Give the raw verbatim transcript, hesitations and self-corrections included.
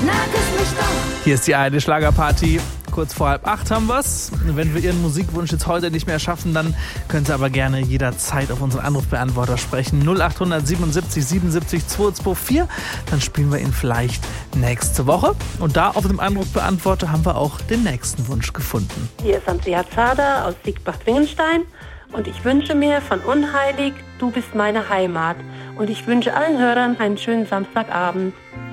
Na, küss mich doch. Hier ist die eine Schlagerparty. Kurz vor halb acht haben wir's. Wenn wir Ihren Musikwunsch jetzt heute nicht mehr schaffen, dann können Sie aber gerne jederzeit auf unseren Anrufbeantworter sprechen. null acht siebenundsiebzig siebenundsiebzig zweihundertvierundzwanzig. Dann spielen wir ihn vielleicht nächste Woche. Und da auf dem Anrufbeantworter haben wir auch den nächsten Wunsch gefunden. Hier ist Andrea Zader aus Siegbach-Wingenstein und ich wünsche mir von Unheilig, du bist meine Heimat. Und ich wünsche allen Hörern einen schönen Samstagabend.